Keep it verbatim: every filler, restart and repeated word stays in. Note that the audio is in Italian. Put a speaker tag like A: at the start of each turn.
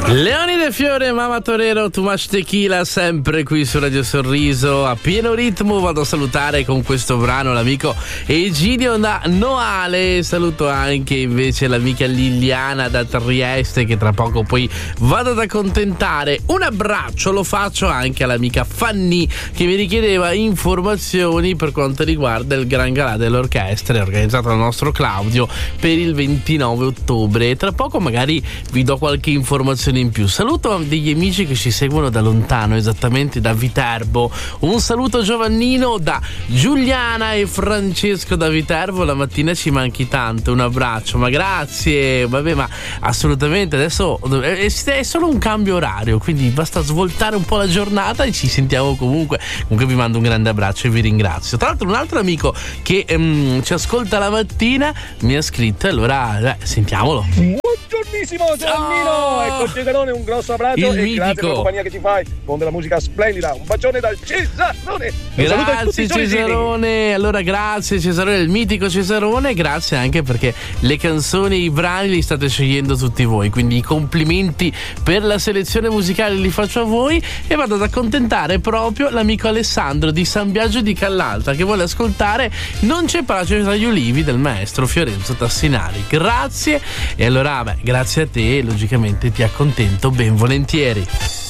A: Leonide Fiore, Mama Torero, Too Much Tequila, sempre qui su Radio Sorriso a pieno ritmo. Vado a salutare con questo brano l'amico Egidio da Noale. Saluto anche invece l'amica Liliana da Trieste, che tra poco poi vado ad accontentare. Un abbraccio lo faccio anche all'amica Fanny, che mi richiedeva informazioni per quanto riguarda il Gran Galà dell'orchestra organizzato dal nostro Claudio per il ventinove ottobre. Tra poco magari vi do qualche informazione in più. Saluto degli amici che ci seguono da lontano, esattamente da Viterbo. Un saluto Giovannino da Giuliana e Francesco da Viterbo. La mattina ci manchi tanto, un abbraccio, ma grazie. Vabbè, ma assolutamente adesso è solo un cambio orario, quindi basta svoltare un po' la giornata e ci sentiamo comunque. Comunque vi mando un grande abbraccio e vi ringrazio. Tra l'altro un altro amico che um, ci ascolta la mattina mi ha scritto, allora beh, sentiamolo.
B: Buongiornissimo Giovannino, oh! Ecco Cesarone, un grosso abbraccio
A: il
B: e
A: mitico.
B: Grazie per la compagnia che ci fai con della musica splendida. Un bacione dal Cesarone.
A: Grazie Cesarone. Allora grazie Cesarone, il mitico Cesarone. Grazie anche perché le canzoni, i brani li state scegliendo tutti voi, quindi i complimenti per la selezione musicale li faccio a voi. E vado ad accontentare proprio l'amico Alessandro di San Biagio di Callalta, che vuole ascoltare Non c'è pace tra gli ulivi del maestro Fiorenzo Tassinari. Grazie. E allora beh, grazie a te, logicamente ti accontento ben volentieri.